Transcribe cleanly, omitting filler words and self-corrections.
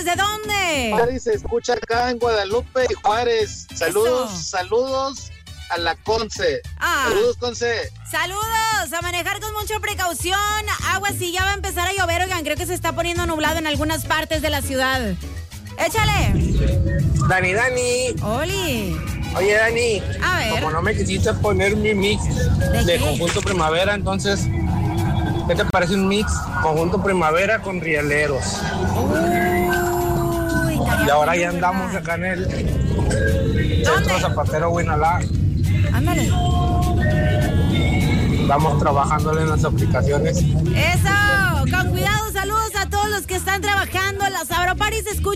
¿desde dónde? Mari se escucha acá en Guadalupe y Juárez. Saludos a la Conce. Saludos, Conce. Saludos, a manejar con mucha precaución. Agua, si ya va a empezar a llover, oigan, creo que se está poniendo nublado en algunas partes de la ciudad. Échale. Dani. Oli. Oye, Dani. A ver. Como no me quisiste poner mi mix de Conjunto Primavera, entonces, ¿qué te parece un mix Conjunto Primavera con Rieleros? Y ahora ya andamos acá en el Centro Zapatero Huinalá. Ándale. Vamos trabajándole en las aplicaciones. Eso, con cuidado, saludos a todos los que están trabajando. Las Sabroparis escuchan.